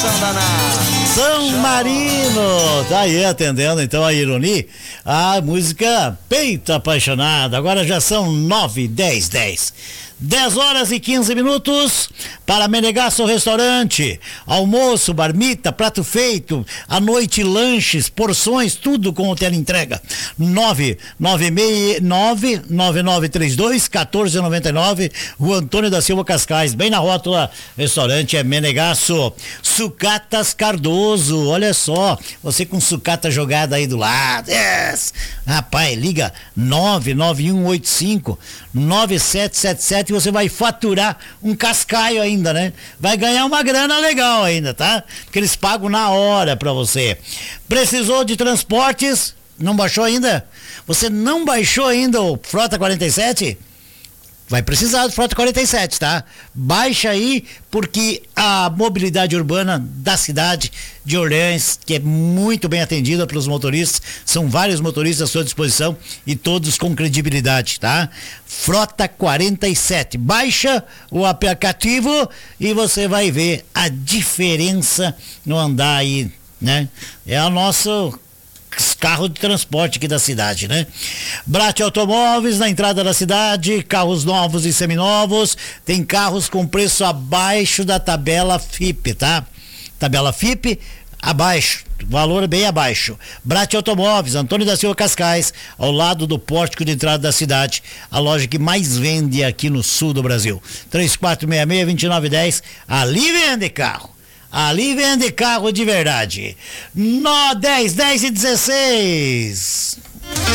São Danado. São Marino, tá aí atendendo então a Ironi, a música Peito Apaixonado. Agora já são 9:10. 10 horas e 15 minutos para Menegasso Restaurante. Almoço, marmita, prato feito, à noite lanches, porções, tudo com hotel entrega. 99932-1499, Rua Antônio da Silva Cascais, bem na rótula. Restaurante é Menegasso. Sucatas Cardoso, olha só, você com sucata jogada aí do lado. Yes. Rapaz, liga 99185-9777 e você vai faturar um cascaio ainda, né? Vai ganhar uma grana legal ainda, tá? Porque eles pagam na hora pra você. Precisou de transportes? Não baixou ainda? Você não baixou ainda o Frota 47? Vai precisar do Frota 47, tá? Baixa aí, porque a mobilidade urbana da cidade de Orleans, que é muito bem atendida pelos motoristas, são vários motoristas à sua disposição e todos com credibilidade, tá? Frota 47. Baixa o aplicativo e você vai ver a diferença no andar aí, né? É o nosso carro de transporte aqui da cidade, né? Brat Automóveis, na entrada da cidade, carros novos e seminovos, tem carros com preço abaixo da tabela FIP, tá? Tabela FIP abaixo, valor bem abaixo. Brat Automóveis, Antônio da Silva Cascais, ao lado do pórtico de entrada da cidade, a loja que mais vende aqui no sul do Brasil. 3466-2910, ali vende carro. Ali vende carro de verdade. 10 e 16.